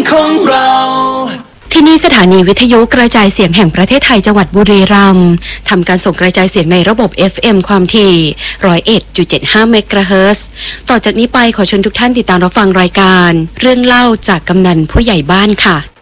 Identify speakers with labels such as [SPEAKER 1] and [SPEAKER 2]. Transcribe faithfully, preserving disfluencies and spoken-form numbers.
[SPEAKER 1] ของเรา
[SPEAKER 2] ที่นี่สถานีวิทยุกระจายเสียงแห่งประเทศไทยจังหวัดบุรีรัมย์ทำการส่งกระจายเสียงในระบบ เอฟ เอ็ม ความถี่ หนึ่งศูนย์เอ็ดจุดเจ็ดห้า เมกะเฮิรตซ์ต่อจากนี้ไปขอเชิญทุกท่านติดตามรับฟังรายการเรื่องเล่าจากกำนันผู้ใหญ่บ้านค่ะ